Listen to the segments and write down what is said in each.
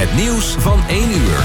Het nieuws van 1 uur.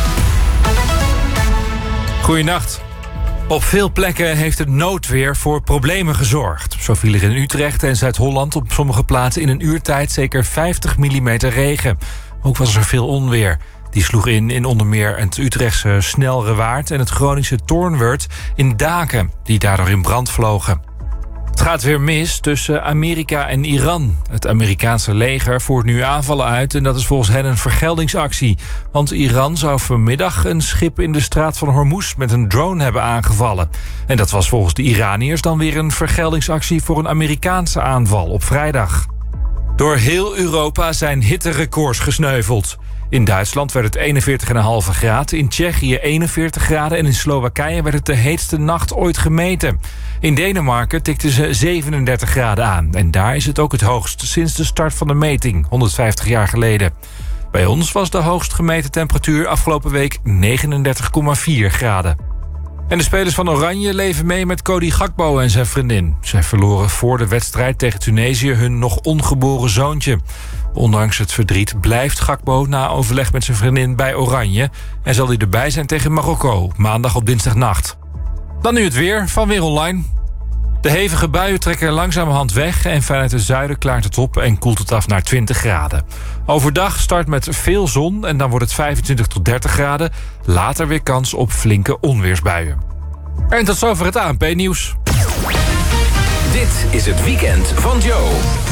Goeienacht. Op veel plekken heeft het noodweer voor problemen gezorgd. Zo viel er in Utrecht en Zuid-Holland op sommige plaatsen in een uurtijd zeker 50 mm regen. Ook was er veel onweer. Die sloeg in onder meer het Utrechtse Snelrewaard en het Groningse Toornwerd in daken, die daardoor in brand vlogen. Het gaat weer mis tussen Amerika en Iran. Het Amerikaanse leger voert nu aanvallen uit en dat is volgens hen een vergeldingsactie. Want Iran zou vanmiddag een schip in de straat van Hormuz met een drone hebben aangevallen. En dat was volgens de Iraniërs dan weer een vergeldingsactie voor een Amerikaanse aanval op vrijdag. Door heel Europa zijn hitterecords gesneuveld. In Duitsland werd het 41,5 graden, in Tsjechië 41 graden... en in Slowakije werd het de heetste nacht ooit gemeten. In Denemarken tikten ze 37 graden aan. En daar is het ook het hoogst sinds de start van de meting, 150 jaar geleden. Bij ons was de hoogst gemeten temperatuur afgelopen week 39,4 graden. En de spelers van Oranje leven mee met Cody Gakpo en zijn vriendin. Zij verloren voor de wedstrijd tegen Tunesië hun nog ongeboren zoontje. Ondanks het verdriet blijft Gakpo na overleg met zijn vriendin bij Oranje... en zal hij erbij zijn tegen Marokko, maandag op dinsdagnacht. Dan nu het weer van Weer Online. De hevige buien trekken langzamerhand weg... en vanuit het zuiden klaart het op en koelt het af naar 20 graden. Overdag start met veel zon en dan wordt het 25 tot 30 graden. Later weer kans op flinke onweersbuien. En tot zover het ANP-nieuws. Dit is het weekend van Joe.